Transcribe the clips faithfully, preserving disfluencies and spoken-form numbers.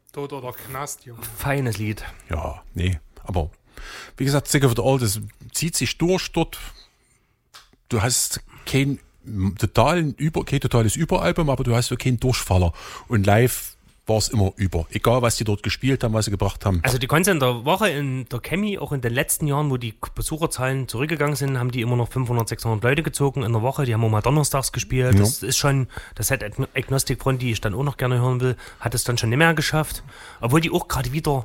Tod oder Knast, Junge. Feines Lied. Ja, nee, aber wie gesagt, Sick of It All, das zieht sich durch dort. Du hast kein totalen Über, kein totales Überalbum, aber du hast so keinen Durchfaller. Und live war es immer über. Egal, was die dort gespielt haben, was sie gebracht haben. Also die Konzerte in der Woche in der Chemie, auch in den letzten Jahren, wo die Besucherzahlen zurückgegangen sind, haben die immer noch fünfhundert, sechshundert Leute gezogen in der Woche. Die haben auch mal donnerstags gespielt. Ja. Das ist schon, das hat Agnostic Front, die ich dann auch noch gerne hören will, hat es dann schon nicht mehr geschafft. Obwohl die auch gerade wieder,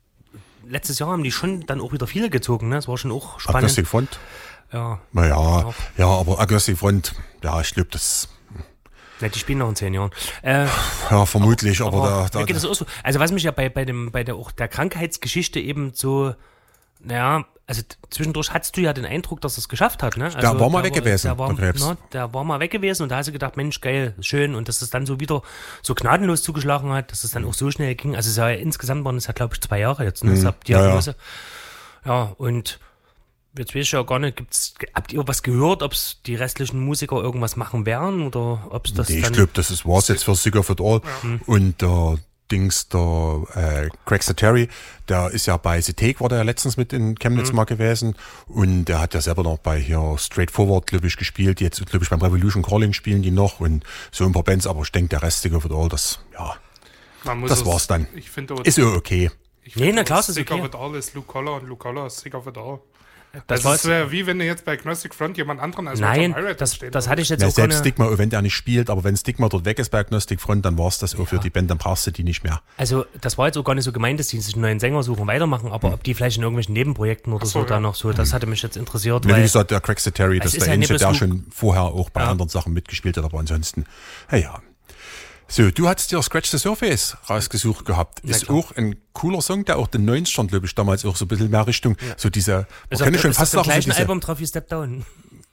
letztes Jahr haben die schon dann auch wieder viele gezogen. Ne? Das war schon auch spannend. Agnostic Front? Ja. Naja, ja, aber Agnostic Front, ja, ich glaube, das... Ja, die spielen noch in zehn Jahren. Äh, ja, vermutlich, aber, aber, aber da, da geht das auch so. Also was mich ja bei, bei dem, bei der auch der Krankheitsgeschichte eben so, naja, also zwischendurch hattest du ja den Eindruck, dass er es geschafft hat, ne? Also der war mal weg gewesen, der war, der, na, der war mal weg gewesen und da hast du gedacht, Mensch, geil, schön, und dass es dann so wieder so gnadenlos zugeschlagen hat, dass es dann auch so schnell ging. Also es ja, insgesamt waren es ja, glaube ich, zwei Jahre jetzt, ne? Mhm. Diagnose. Ja, ja. ja, und jetzt weiß ich ja gar nicht, gibt's, habt ihr was gehört, ob es die restlichen Musiker irgendwas machen werden oder ob es das nee, dann... Ich glaube, das ist war's jetzt für Sick of It All. Ja. Und der Dings, der äh, Greg Sesteri, der ist ja bei The Take, war der ja letztens mit in Chemnitz mhm. mal gewesen, und der hat ja selber noch bei hier Straightforward, glaube ich, gespielt. Jetzt, glaube ich, beim Revolution Calling spielen die noch und so ein paar Bands, aber ich denke, der Rest Sick of It All, das, ja, das war's dann. Ich finde ist ja okay. Ich nee, na klar, ist Sick okay. of It All ist Luke Collar und Luke Collar ist Sick of It All. Das, das wäre wie wenn du jetzt bei Agnostic Front jemand anderen als Nein, das, das hatte ich jetzt ja, auch selbst keine... Stigma, wenn der nicht spielt, aber wenn Stigma dort weg ist bei Agnostic Front, dann war es das auch ja. für die Band, dann brauchst du die nicht mehr. Also das war jetzt auch gar nicht so gemeint, dass die sich einen neuen Sänger suchen, weitermachen, aber hm. ob die vielleicht in irgendwelchen Nebenprojekten oder so, so ja. da noch so, das hatte mich jetzt interessiert. Ja, wie gesagt, der Greg Sesteri, das ist der Ähnliche, der du... schon vorher auch bei ja. anderen Sachen mitgespielt hat, aber ansonsten, ja, ja. So, du hattest dir Scratch the Surface rausgesucht gehabt. Ist auch ein cooler Song, der auch den neunzigern, glaube ich, damals auch so ein bisschen mehr Richtung, ja. so diese, man kann schon fast sagen, so diese, Album drauf wie Step Down.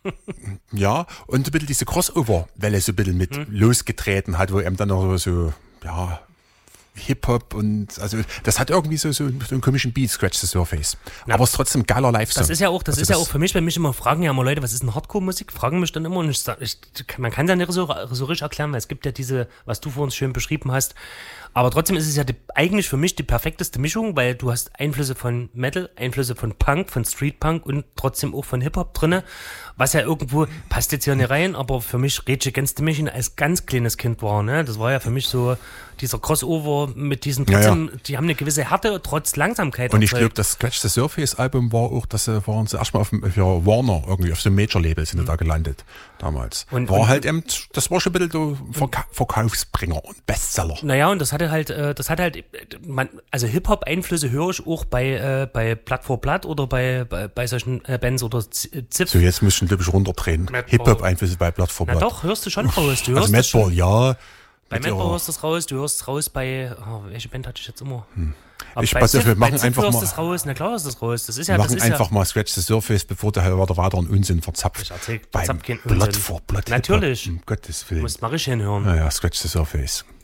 Ja, und ein bisschen diese Crossover-Welle so ein bisschen mit hm. losgetreten hat, wo eben dann noch so, ja, Hip-Hop und, also, das hat irgendwie so, so, so einen komischen Beat, Scratch the Surface. Ja. Aber es ist trotzdem geiler Live-Song. Das ist ja auch, das also ist das ja auch für mich, wenn mich immer fragen, ja, mal Leute, was ist denn Hardcore-Musik? Fragen mich dann immer und ich sag, ich, man kann es ja nicht so, so richtig erklären, weil es gibt ja diese, was du vorhin schön beschrieben hast. Aber trotzdem ist es ja die, eigentlich für mich die perfekteste Mischung, weil du hast Einflüsse von Metal, Einflüsse von Punk, von Street-Punk und trotzdem auch von Hip-Hop drinne, was ja irgendwo, passt jetzt hier nicht rein, aber für mich Rage Against the Machine als ganz kleines Kind war, ne? Das war ja für mich so dieser Crossover mit diesen trotzdem, ja, ja. die haben eine gewisse Härte trotz Langsamkeit. Und ich glaube, das Scratch the Surface Album war auch, das waren sie erstmal auf, für Warner irgendwie, auf so einem Major-Label sind mhm. da gelandet damals. Und, war und, halt eben, das war schon ein bisschen so Verka- Verkaufsbringer und Bestseller. Naja, und das hatte halt, das hatte halt, man, also Hip-Hop-Einflüsse höre ich auch bei, äh, bei Blood for Blood oder bei, bei, bei solchen äh, Bands oder Ziff. So, jetzt müssen wir, glaube ich, runterdrehen. Hip-Hop-Einflüsse bei Blood for Blood. Na doch, hörst du schon raus. Du also Madball, ja. Bei Madball hörst du es raus, du hörst es raus bei, oh, welche Band hatte ich jetzt immer? Hm. Ich pass auf, wir machen Ziff einfach mal. Das raus. Na klar ist das raus. Das ist ja, wir machen das ist einfach ja, mal Scratch the Surface, bevor der weiter weiter einen Unsinn verzapft. Ich erzähl, beim verzapft keinen Blood Unsinn. for Blood. Natürlich. Um Gottes Willen. Du musst mal richtig hinhören. Naja, Scratch the Surface.